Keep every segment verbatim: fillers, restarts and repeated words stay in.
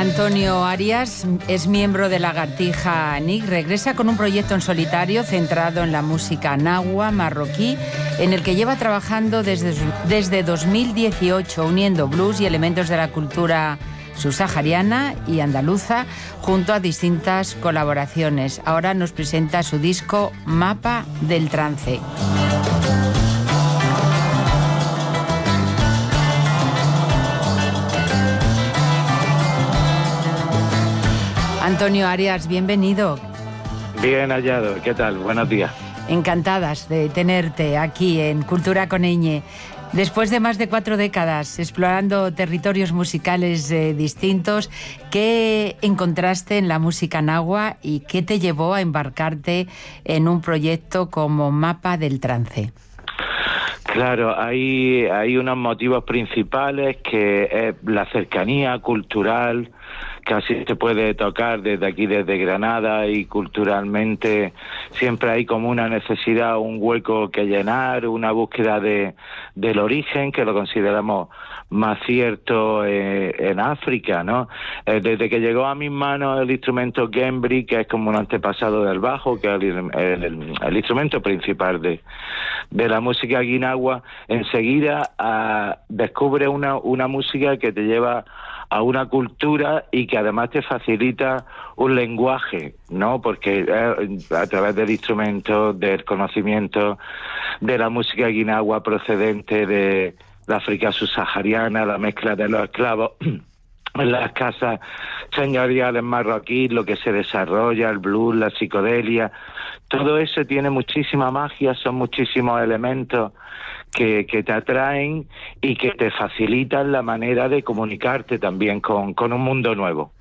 Antonio Arias es miembro de Lagartija N I C. Regresa con un proyecto en solitario centrado en la música nahua marroquí, en el que lleva trabajando desde, desde dos mil dieciocho, uniendo blues y elementos de la cultura subsahariana y andaluza junto a distintas colaboraciones. Ahora nos presenta su disco Mapa del Trance. Antonio Arias, bienvenido. Bien hallado, ¿qué tal? Buenos días. Encantadas de tenerte aquí en Cultura con Eñe. Después de más de cuatro décadas explorando territorios musicales eh, distintos, ¿qué encontraste en la música nahua y qué te llevó a embarcarte en un proyecto como Mapa del Trance? Claro, hay, hay unos motivos principales, que es la cercanía cultural, casi se puede tocar desde aquí, desde Granada, y culturalmente siempre hay como una necesidad, un hueco que llenar, una búsqueda de del origen, que lo consideramos más cierto eh, en África, ¿no? Eh, desde que llegó a mis manos el instrumento Gembri, que es como un antepasado del bajo, que es el, el, el, el instrumento principal de, de la música guinagua, enseguida a, descubre una, una música que te lleva a una cultura y que además te facilita un lenguaje, ¿no? Porque eh, a través del instrumento, del conocimiento de la música guinagua procedente de la África subsahariana, la mezcla de los esclavos en las casas señoriales marroquíes, lo que se desarrolla, el blues, la psicodelia, todo eso tiene muchísima magia, son muchísimos elementos que, que te atraen y que te facilitan la manera de comunicarte también con, con un mundo nuevo.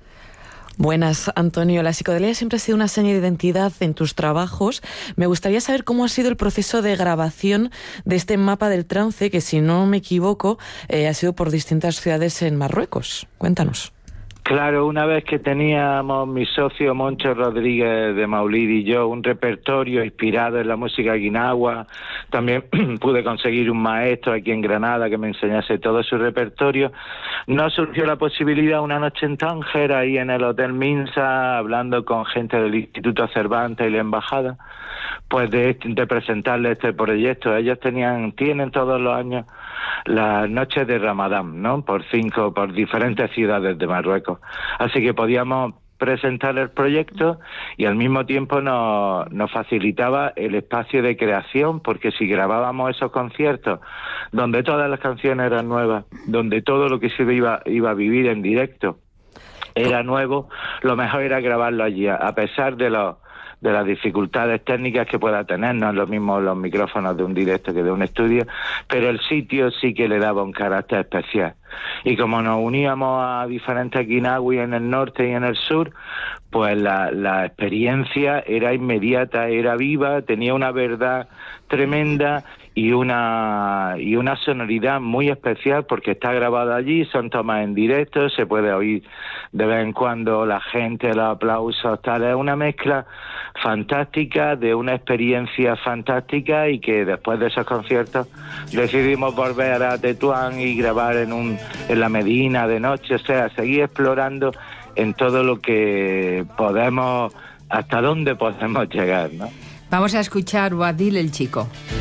Buenas, Antonio. La psicodelia siempre ha sido una seña de identidad en tus trabajos. Me gustaría saber cómo ha sido el proceso de grabación de este Mapa del Trance, que si no me equivoco, eh, ha sido por distintas ciudades en Marruecos. Cuéntanos. Claro, una vez que teníamos mi socio Moncho Rodríguez de Maulid y yo un repertorio inspirado en la música guinagua, también pude conseguir un maestro aquí en Granada que me enseñase todo su repertorio. Nos surgió la posibilidad una noche en Tánger, ahí en el Hotel Minsa, hablando con gente del Instituto Cervantes y la Embajada, pues de, de presentarle este proyecto. Ellos tenían, tienen todos los años las noches de Ramadán, ¿no? Por cinco, por diferentes ciudades de Marruecos. Así que podíamos presentar el proyecto y al mismo tiempo nos, nos facilitaba el espacio de creación, porque si grabábamos esos conciertos donde todas las canciones eran nuevas, donde todo lo que se iba, iba a vivir en directo era nuevo, lo mejor era grabarlo allí, a pesar de los de las dificultades técnicas que pueda tener, no es lo mismo los micrófonos de un directo que de un estudio, pero el sitio sí que le daba un carácter especial. Y como nos uníamos a diferentes guinagüis en el norte y en el sur, pues la, la experiencia era inmediata, era viva, tenía una verdad tremenda y una y una sonoridad muy especial, porque está grabado allí, son tomas en directo, se puede oír de vez en cuando la gente, los aplausos, tal. Es una mezcla fantástica, de una experiencia fantástica, y que después de esos conciertos decidimos volver a Tetuán y grabar en un en la Medina de noche, o sea, seguir explorando en todo lo que podemos, hasta dónde podemos llegar, ¿no? Vamos a escuchar Wadil el Chico.